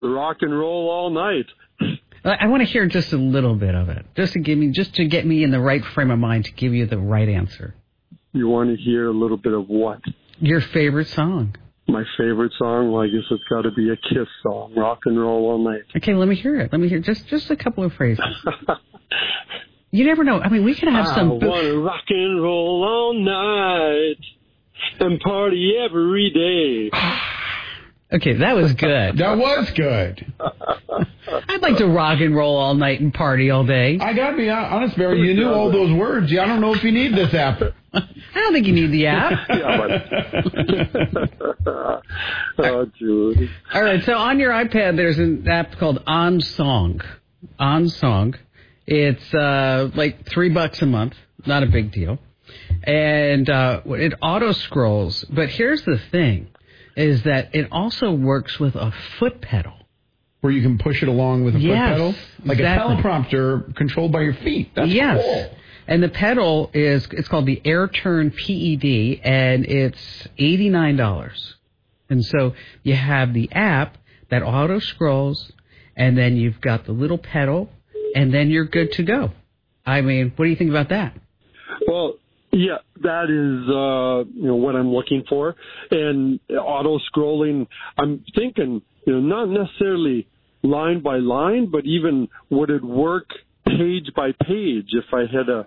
Rock and roll all night. I want to hear just a little bit of it, just to get me in the right frame of mind to give you the right answer. You want to hear a little bit of what? Your favorite song. My favorite song? Well, I guess it's got to be a Kiss song, Rock and Roll All Night. Okay, let me hear it. Let me hear just a couple of phrases. You never know. I mean, we could have some... I want to rock and roll all night and party every day. Okay, that was good. That was good. I'd like to rock and roll all night and party all day. I got to be honest, Barry, you knew all those words. I don't know if you need this app. I don't think you need the app. Oh, Jude. All right, so on your iPad, there's an app called OnSong. OnSong. It's like $3 a month. Not a big deal. And it auto-scrolls. But here's the thing, is that it also works with a foot pedal. Where you can push it along with a foot pedal? Like exactly. A teleprompter controlled by your feet. That's cool. And the pedal it's called the AirTurn PED, and it's $89. And so you have the app that auto-scrolls, and then you've got the little pedal, and then you're good to go. I mean, what do you think about that? Well, yeah, that is what I'm looking for. And auto-scrolling, I'm thinking, not necessarily line by line, but even would it work page by page if I had a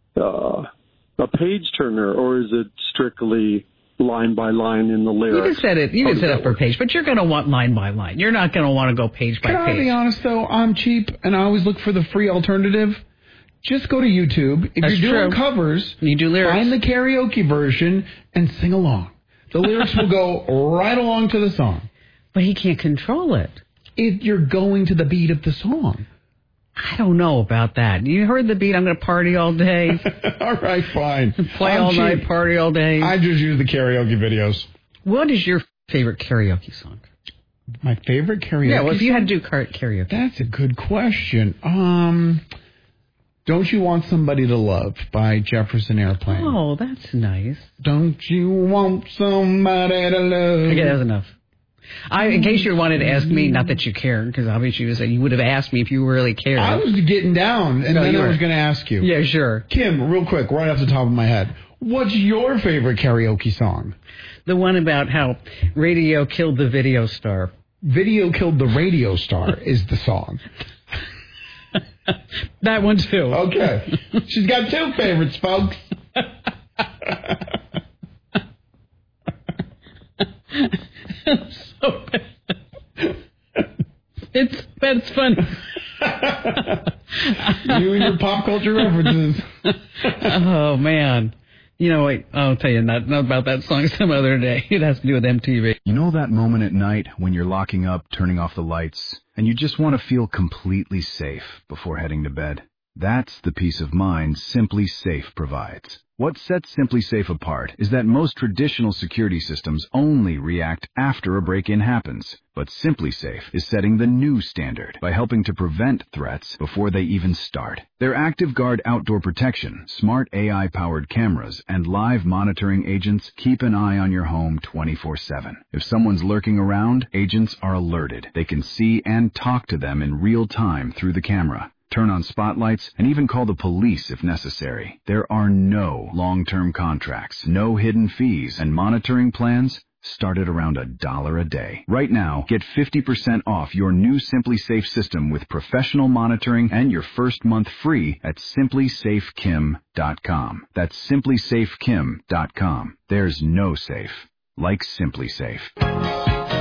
page turner, or is it strictly line by line in the lyrics? You can set it for page, but you're going to want line by line. You're not going to want to go page by page. Can I be honest, though? I'm cheap, and I always look for the free alternative. Just go to YouTube. If you're doing covers, you do lyrics. Find the karaoke version and sing along. The lyrics will go right along to the song. But he can't control it. If you're going to the beat of the song. I don't know about that. You heard the beat, I'm going to party all day. All right, fine. Play all night, party all day. I just use the karaoke videos. What is your favorite karaoke song? My favorite karaoke Yeah, well, if you song? had to do karaoke. That's a good question. Don't You Want Somebody to Love by Jefferson Airplane. Oh, that's nice. Don't you want somebody to love? Okay, that was enough. In case you wanted to ask me, not that you cared, because obviously you would have asked me if you really cared. I was getting down, and then I was going to ask you. Yeah, sure. Kim, real quick, right off the top of my head, what's your favorite karaoke song? The one about how radio killed the video star. Video killed the radio star is the song. That one, too. Okay. She's got two favorites, folks. So bad. That's funny. You and your pop culture references. Oh, man. Wait, I'll tell you not about that song some other day. It has to do with MTV. You know that moment at night when you're locking up, turning off the lights, and you just want to feel completely safe before heading to bed? That's the peace of mind Simply Safe provides. What sets Simply Safe apart is that most traditional security systems only react after a break-in happens. But Simply Safe is setting the new standard by helping to prevent threats before they even start. Their ActiveGuard outdoor protection, smart AI-powered cameras, and live monitoring agents keep an eye on your home 24/7. If someone's lurking around, agents are alerted. They can see and talk to them in real time through the camera. Turn on spotlights, and even call the police if necessary. There are no long-term contracts, no hidden fees, and monitoring plans start at around $1 a day. Right now, get 50% off your new Simply Safe system with professional monitoring and your first month free at simplysafekim.com. That's simplysafekim.com. There's no safe like Simply Safe.